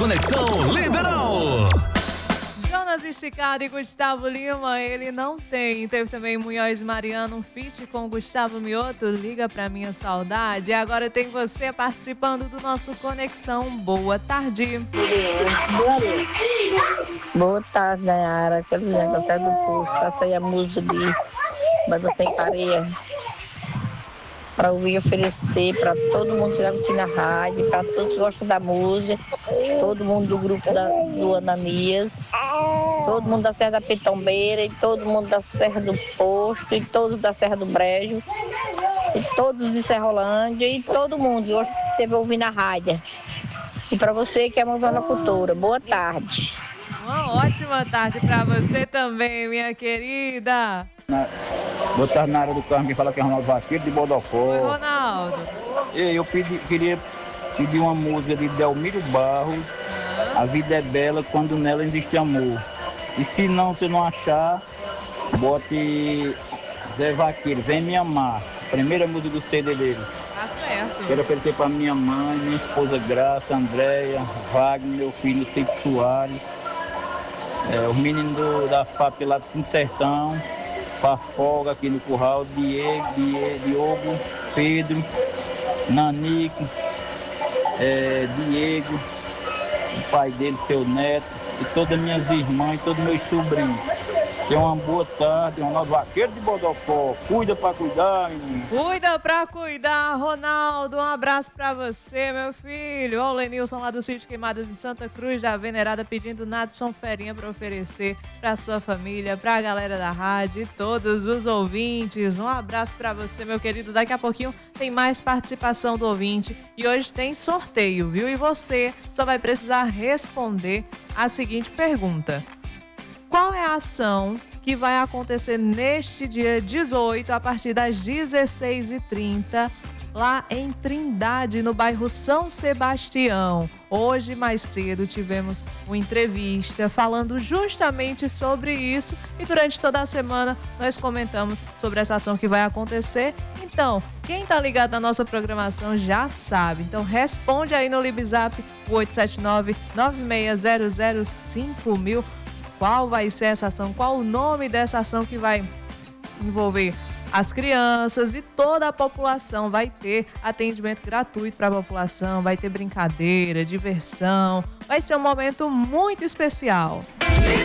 Conexão Liberal. Jonas Esticado e Gustavo Lima, ele não tem. Teve também Munhoz Mariano, um feat com Gustavo Mioto, Liga Pra Minha Saudade. E agora tem você participando do nosso Conexão. Boa tarde. Boa tarde, Nayara. Aquele negócio até do posto. Passei a música de Banda Sem Pareia para ouvir e oferecer para todo mundo que está curtindo a rádio, para todos que gostam da música, todo mundo do grupo do Ananias, todo mundo da Serra da Pitombeira, e todo mundo da Serra do Posto, e todos da Serra do Brejo, e todos de Serrolândia, e todo mundo que esteve ouvindo a rádio. E para você que é uma cultura, boa tarde. Uma ótima tarde para você também, minha querida. Boa tarde, na área do carro, quem fala que é Ronaldo Vaqueiro de Bodocó. Oi, Ronaldo. Eu queria pedir uma música de Delmiro Barros, A Vida é Bela Quando Nela Existe Amor. E se não achar, bote Zé Vaqueiro, Vem Me Amar, primeira música do CD dele. Tá certo. Quero oferecer para minha mãe, minha esposa Graça, Andréia, Wagner, meu filho Cico Soares, os meninos da FAP lá do Sertão, Pafolga aqui no Curral, Diogo, Pedro, Nanico, Diego, o pai dele, seu neto, e todas as minhas irmãs, e todos meus sobrinhos. Tenha uma boa tarde, Ronaldo Vaqueiro de Bodocó. Cuida pra cuidar, menino. Cuida pra cuidar, Ronaldo. Um abraço pra você, meu filho. Ó, o Lenilson lá do Sítio Queimadas de Santa Cruz da Venerada pedindo Nadson Ferinha pra oferecer pra sua família, pra galera da rádio e todos os ouvintes. Um abraço pra você, meu querido. Daqui a pouquinho tem mais participação do ouvinte e hoje tem sorteio, viu? E você só vai precisar responder a seguinte pergunta: qual é a ação que vai acontecer neste dia 18, a partir das 16h30, lá em Trindade, no bairro São Sebastião? Hoje, mais cedo, tivemos uma entrevista falando justamente sobre isso e durante toda a semana nós comentamos sobre essa ação que vai acontecer. Então, quem tá ligado na nossa programação já sabe. Então, responde aí no Libzap 879-9600-5000. Qual vai ser essa ação? Qual o nome dessa ação que vai envolver as crianças e toda a população? Vai ter atendimento gratuito para a população, vai ter brincadeira, diversão. Vai ser um momento muito especial.